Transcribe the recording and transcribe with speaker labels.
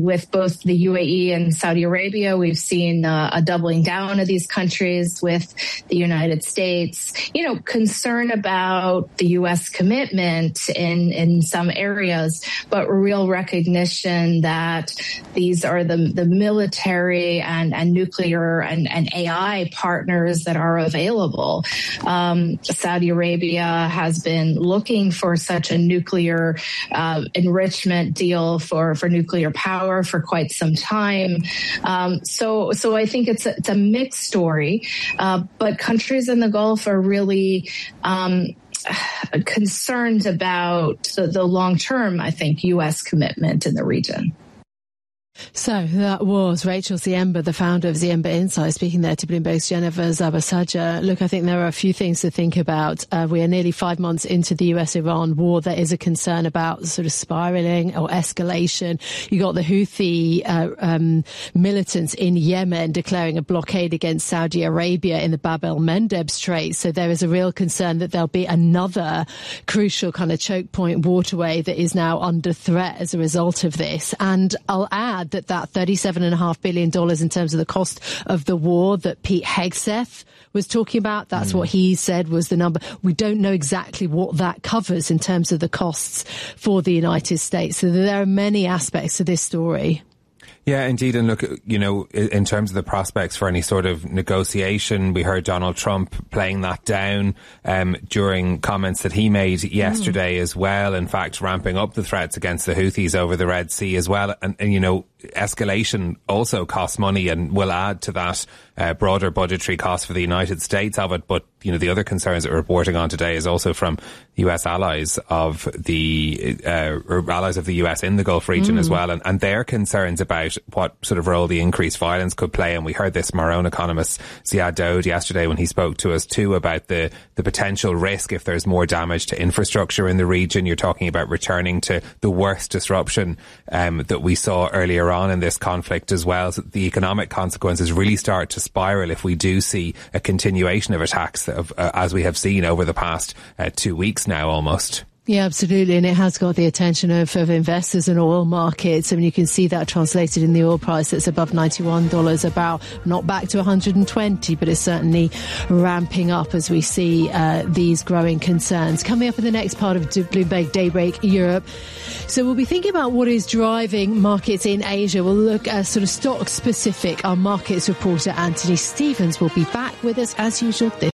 Speaker 1: With both the UAE and Saudi Arabia, we've seen a doubling down of these countries. With the United States, concern about the U.S. commitment in some areas, but real recognition that these are the military and nuclear and AI partners that are available. Saudi Arabia has been looking for such a nuclear enrichment deal for nuclear power for quite some time. So I think it's a mixed story, but countries in the Gulf are really concerned about the long-term, I think, U.S. commitment in the region.
Speaker 2: So that was Rachel Ziemba, the founder of Ziemba Insight, speaking there to Bloomberg's Jennifer Zabasajja. Look, I think there are a few things to think about. We are nearly 5 months into the US-Iran war. There is a concern about sort of spiraling or escalation. You got the Houthi militants in Yemen declaring a blockade against Saudi Arabia in the Bab el-Mandeb Strait. So there is a real concern that there'll be another crucial kind of choke point waterway that is now under threat as a result of this. And I'll add that $37.5 billion in terms of the cost of the war that Pete Hegseth was talking about, that's what he said was the number. We don't know exactly what that covers in terms of the costs for the United States. So there are many aspects to this story.
Speaker 3: Yeah, indeed. And look, in terms of the prospects for any sort of negotiation, we heard Donald Trump playing that down during comments that he made yesterday as well. In fact, ramping up the threats against the Houthis over the Red Sea as well. And escalation also costs money and will add to that broader budgetary cost for the United States of it. But, the other concerns that we're reporting on today is also from US allies of the US in the Gulf region as well. And their concerns about what sort of role the increased violence could play. And we heard this from our own economist, Ziad Daoud, yesterday when he spoke to us too about the potential risk if there's more damage to infrastructure in the region. You're talking about returning to the worst disruption that we saw earlier on in this conflict as well. So the economic consequences really start to spiral if we do see a continuation of attacks as we have seen over the past 2 weeks now almost.
Speaker 2: Yeah, absolutely. And it has got the attention of investors and oil markets. I mean, you can see that translated in the oil price that's above $91 a barrel, not back to 120, but it's certainly ramping up as we see these growing concerns. Coming up in the next part of Bloomberg Daybreak Europe. So we'll be thinking about what is driving markets in Asia. We'll look at sort of stock specific. Our markets reporter, Anthony Stevens, will be back with us as usual this